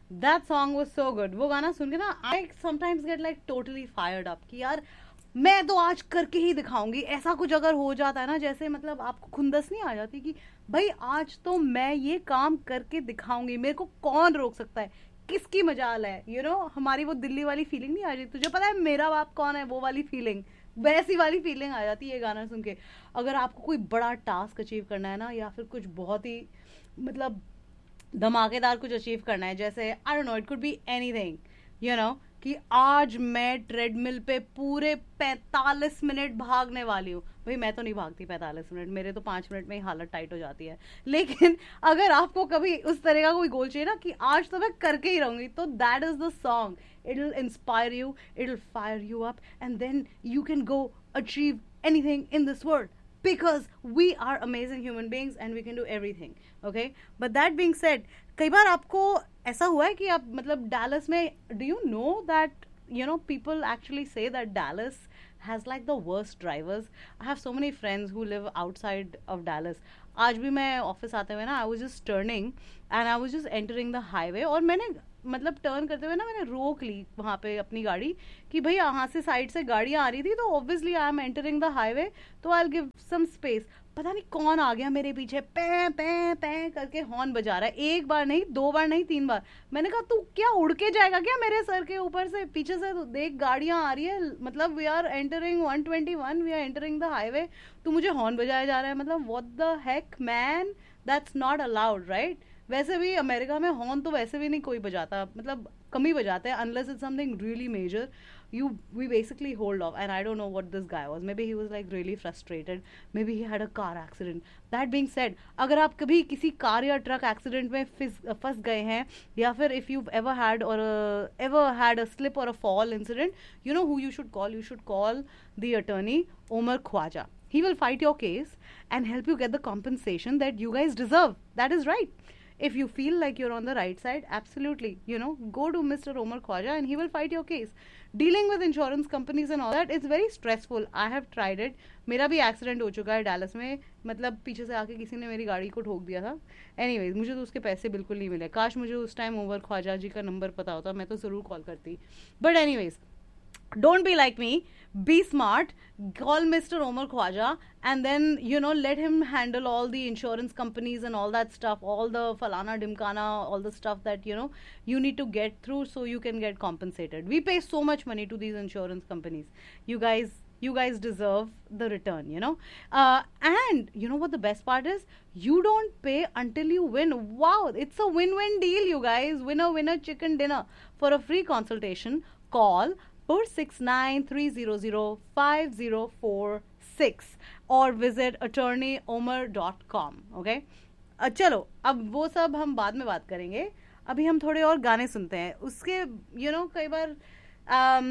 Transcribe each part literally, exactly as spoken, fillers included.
That song was so good. वो गाना सुन के ना I sometimes get like totally fired up कि यार मैं तो आज करके ही दिखाऊंगी. ऐसा कुछ अगर हो जाता है ना, जैसे मतलब आपको खुंदस नहीं आ जाती कि भाई आज तो मैं ये काम करके दिखाऊंगी, मेरे को कौन रोक सकता है, किसकी मजाल है. यू you नो know, हमारी वो दिल्ली वाली फीलिंग नहीं आ रही, तुझे पता है मेरा बाप कौन है, वो वाली फीलिंग, वैसी वाली फीलिंग आ जाती है ये गाना सुन के. अगर आपको कोई बड़ा टास्क अचीव करना है ना, या फिर कुछ बहुत ही मतलब धमाकेदार कुछ अचीव करना है, जैसे I don't know, it could be anything, you know, कि आज मैं ट्रेडमिल पे पूरे पैंतालीस मिनट भागने वाली हूँ. भाई मैं तो नहीं भागती पैंतालीस मिनट, मेरे तो पाँच मिनट में ही हालत टाइट हो जाती है. लेकिन अगर आपको कभी उस तरह का कोई गोल चाहिए ना कि आज तो मैं करके ही रहूंगी, तो that is the song. It will inspire you, it will fire you up, and then you can go achieve anything in this world, because we are amazing human beings and we can do everything. Okay, but that being said, कई बार आपको ऐसा हुआ है कि आप मतलब Dallas में, do you know that you know people actually say that Dallas has like the worst drivers. I have so many friends who live outside of Dallas. आज भी मैं ऑफिस आते हुए ना, I was just turning and I was just entering the highway, और मैंने मतलब turn करते हुए ना मैंने रोक ली वहाँ पे अपनी गाड़ी कि भाई यहाँ से साइड से गाड़ियाँ आ रही थी, तो obviously I am entering the highway, तो I will give some space. पता नहीं कौन आ गया मेरे पीछे, पै पै पै करके हॉर्न बजा रहा है. एक बार नहीं, दो बार नहीं, तीन बार. मैंने कहा तू क्या उड़ के जाएगा क्या मेरे सर के ऊपर से, पीछे से देख गाड़ियाँ आ रही है, मतलब we are entering one twenty one, we are entering the highway, तू मुझे हॉर्न बजाया जा रहा है. मतलब what the heck man, that's not allowed, right. वैसे भी अमेरिका में हॉर्न तो वैसे भी नहीं कोई बजाता, मतलब कम ही बजाते हैं, unless it's something really major. you we basically hold off, and I don't know what this guy was. Maybe he was like really frustrated, maybe he had a car accident. That being said, अगर आप कभी किसी car या truck accident में फंस गए हैं, या फिर if you've ever had or uh, ever had a slip or a fall incident, you know who you should call. You should call the attorney Omar Khwaja. He will fight your case and help you get the compensation that you guys deserve. That is right. If you feel like you're on the right side, absolutely, you know, go to Mister Omar Khwaja and he will fight your case. Dealing with insurance companies and all that is very stressful. I have tried it. मेरा भी accident हो चुका है Dallas में, मतलब पीछे से आके किसी ने मेरी गाड़ी को ठोक दिया था. एनीवेज, मुझे तो उसके पैसे बिल्कुल नहीं मिले. काश मुझे उस टाइम ओमर ख्वाजा जी का नंबर पता होता, मैं तो ज़रूर कॉल करती. But anyways, don't be like me, be smart, call Mister Omar Khwaja, and then you know let him handle all the insurance companies and all that stuff, all the falana dimkana, all the stuff that you know you need to get through so you can get compensated. We pay so much money to these insurance companies. You guys you guys deserve the return, you know. Uh, and you know what the best part is, you don't pay until you win. Wow, it's a win-win deal, you guys. Winner winner chicken dinner. For a free consultation, call four six nine three zero zero five zero four six or visit attorney omar dot com. Okay, uh, चलो अब वो सब हम बाद में बात करेंगे. अभी हम थोड़े और गाने सुनते हैं उसके, you know, कई बार um,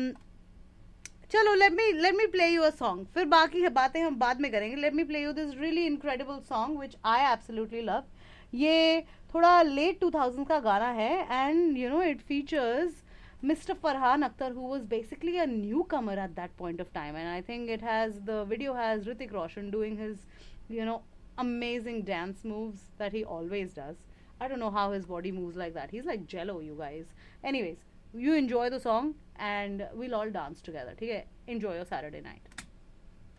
चलो let me let me play you a song, फिर बाकी बातें हम बाद में करेंगे. Let me play you this really incredible song which I absolutely love. ये थोड़ा late two thousands का गाना है, and you know it features Mister Farhan Akhtar, who was basically a newcomer at that point of time, and I think it has, the video has Hrithik Roshan doing his, you know, amazing dance moves that he always does. I don't know how his body moves like that. He's like jello, you guys. Anyways, you enjoy the song and we'll all dance together. Okay? Enjoy your Saturday night.